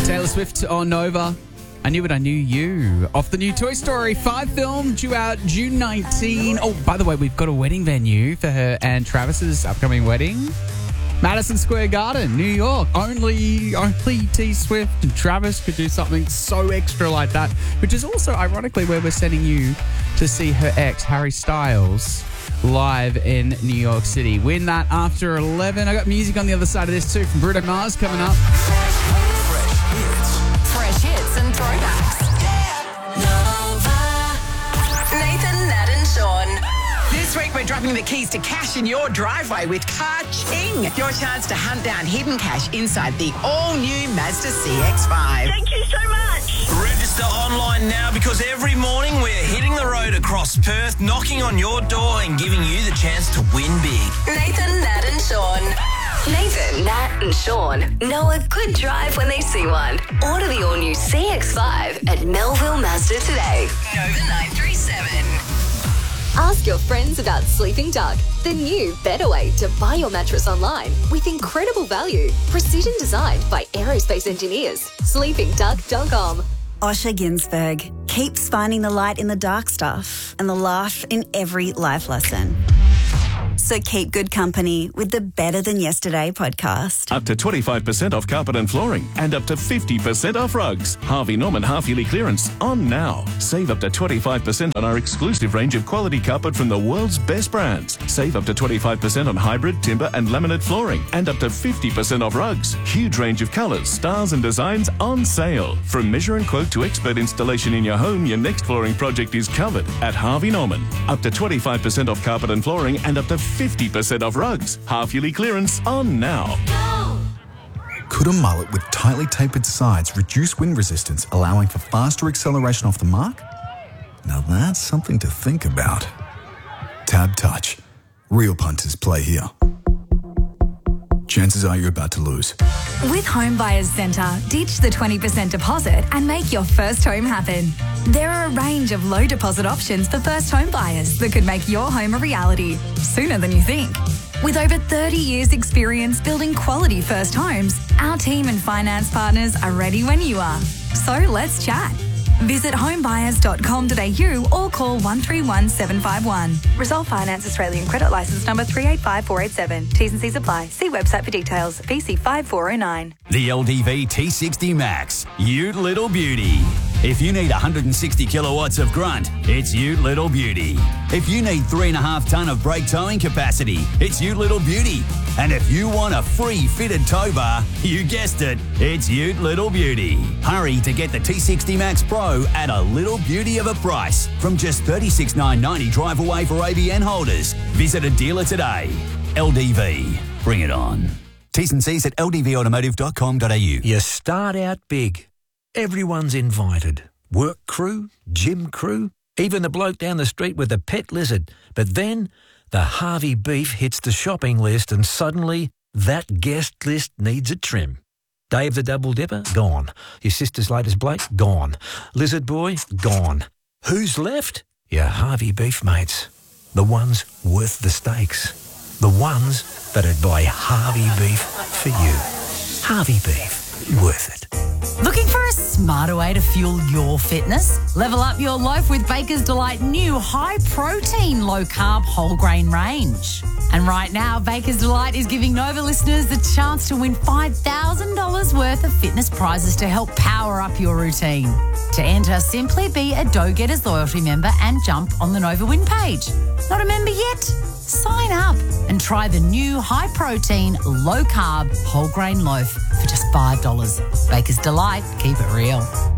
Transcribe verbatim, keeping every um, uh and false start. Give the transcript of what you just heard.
Taylor Swift on Nova. I Knew It, I Knew You. Off the new Toy Story five film, due out June nineteenth. Oh, by the way, we've got a wedding venue for her and Travis's upcoming wedding. Madison Square Garden, New York. Only, only T Swift and Travis could do something so extra like that, which is also, ironically, where we're sending you to see her ex, Harry Styles, live in New York City. Win that after eleven. I got music on the other side of this too from Bruno Mars coming up. Fresh hits. Fresh hits and throwbacks. Nova. Nathan, Nat and Sean. This week we're dropping the keys to cash in your driveway with Car Ching. Your chance to hunt down hidden cash inside the all-new Mazda C X five. Thank you so much. Register online now because every morning we're hitting the road across Perth, knocking on your door and giving you the chance to win big. Nathan, Nat and Sean. Nathan, Nat and Sean know a good drive when they see one. Order the all-new C X five at Melville Mazda today. Nova nine three seven. Ask your friends about Sleeping Duck, the new, better way to buy your mattress online with incredible value. Precision designed by aerospace engineers. sleeping duck dot com. Osher Ginsberg keeps finding the light in the dark stuff and the laugh in every life lesson. So keep good company with the Better Than Yesterday podcast. Up to twenty-five percent off carpet and flooring and up to fifty percent off rugs. Harvey Norman half-yearly clearance on now. Save up to twenty-five percent on our exclusive range of quality carpet from the world's best brands. Save up to twenty-five percent on hybrid, timber and laminate flooring and up to fifty percent off rugs. Huge range of colours, styles and designs on sale. From measure and quote to expert installation in your home, your next flooring project is covered at Harvey Norman. Up to twenty-five percent off carpet and flooring and up to fifty percent off rugs. Half-yearly clearance on now. Could a mullet with tightly tapered sides reduce wind resistance, allowing for faster acceleration off the mark? Now that's something to think about. Tab Touch. Real punters play here. Chances are you're about to lose. With Home Buyers Centre, ditch the twenty percent deposit and make your first home happen. There are a range of low deposit options for first home buyers that could make your home a reality sooner than you think. With over thirty years experience building quality first homes, our team and finance partners are ready when you are. So let's chat. Visit homebuyers dot com dot a u or call one three one seven five one. Resolve Finance Australian Credit Licence number three eight five four eight seven. T's and C's apply. See website for details. V C five four oh nine. The L D V T sixty Max. Ute Little Beauty. If you need one hundred sixty kilowatts of grunt, it's Ute Little Beauty. If you need three and a half tonne of brake towing capacity, it's Ute Little Beauty. And if you want a free fitted tow bar, you guessed it, it's Ute Little Beauty. Hurry to get the T sixty Max Pro at a little beauty of a price from just thirty-six thousand nine hundred ninety drive away for A B N holders. Visit a dealer today. L D V. Bring it on. T's and C's at l d v automotive dot com dot a u. You start out big. Everyone's invited. Work crew, gym crew, even the bloke down the street with the pet lizard. But then the Harvey beef hits the shopping list and suddenly that guest list needs a trim. Dave the Double Dipper? Gone. Your sister's latest bloke? Gone. Lizard Boy? Gone. Who's left? Your Harvey beef mates. The ones worth the steaks. The ones that'd buy Harvey beef for you. Harvey beef. Worth it. Looking for a smarter way to fuel your fitness? Level up your life with Baker's Delight new high-protein, low-carb, whole-grain range. And right now, Baker's Delight is giving Nova listeners the chance to win five thousand dollars worth of fitness prizes to help power up your routine. To enter, simply be a Dough Getters loyalty member and jump on the Nova Win page. Not a member yet? Sign up and try the new high-protein, low-carb, whole-grain loaf for just five dollars. Baker's Delight. Keep it real.